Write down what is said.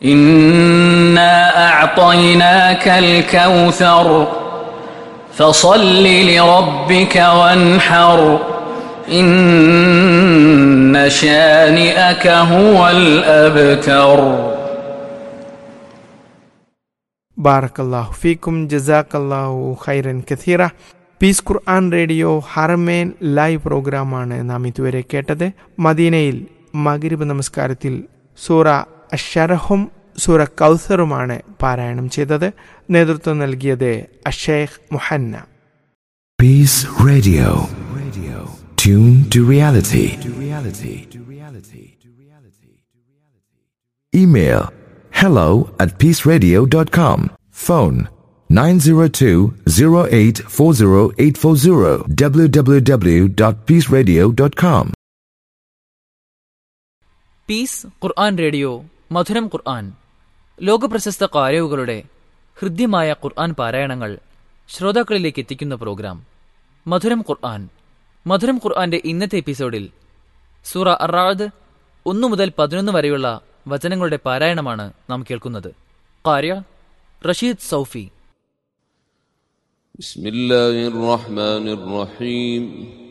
إنا أعطيناك الكوثر فصل لربك وانحر إن شانئك هو الأبتر. ബാറക്കല്ലാഹു ഫീക്കും ജസാക്കല്ലാഹു ഖൈറൻ കഥീറ. പീസ് ഖുർആൻ റേഡിയോ ഹറമേൻ ലൈവ് പ്രോഗ്രാമാണ് നാം ഇതുവരെ കേട്ടത്. മദീനയിൽ മഗ്രിബ് നമസ്കാരത്തിൽ സൂറ അശ്ശറഹും സൂറ കൗസറുമാണ് പാരായണം ചെയ്തത്. നേതൃത്വം നൽകിയത് അഷേഖ് Muhanna. Peace Radio. Tune to reality. Email hello@peaceradio.com. Phone 902-0840840 www.peaceradio.com. Piece Quran radio മധുരം ഖുർആൻ ലോകപ്രശസ്ത ഖാരിഉകളുടെ ഹൃദ്യമായ ഖുർആൻ പാരായണങ്ങൾ ശ്രോതാക്കളിലേക്ക് എത്തിക്കുന്ന പ്രോഗ്രാം മധുരം ഖുർആൻ. മധുരം ഖുർആന്റെ ഇന്നത്തെ എപ്പിസോഡിൽ സൂറ അർ-റഅദ് 1 മുതൽ 11 വരെയുള്ള വചനങ്ങളുടെ പാരായണമാണ് നാം കേൾക്കുന്നത്. ഖാരിഅ റഷീദ് സൗഫി. ബിസ്മില്ലാഹിർ റഹ്മാനിർ റഹീം.